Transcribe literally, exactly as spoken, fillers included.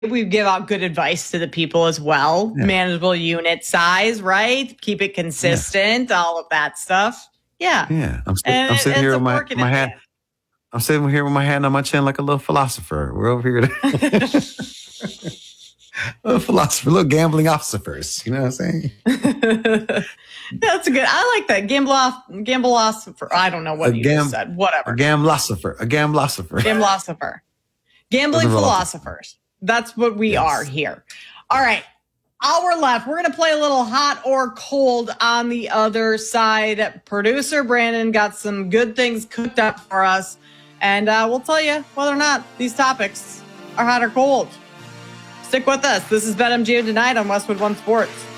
we give out good advice to the people as well. Yeah. Manageable unit size, right? Keep it consistent, yeah. all of that stuff. Yeah. Yeah. I'm, st- I'm sitting here with my, my hat. I'm sitting here with my hand on my chin like a little philosopher. We're over here. To a little philosopher, a little gambling officers. You know what I'm saying? That's a good. I like that. Gamble off, gamble philosopher. I don't know what a you gam- just said. Whatever. A gamblosopher. A gamblosopher. Gamblosopher. Gambling philosophers. That's what we yes. are here. All right. Hour left. We're going to play a little hot or cold on the other side. Producer Brandon got some good things cooked up for us. And uh, we'll tell you whether or not these topics are hot or cold. Stick with us. This is BetMGM tonight on Westwood One Sports.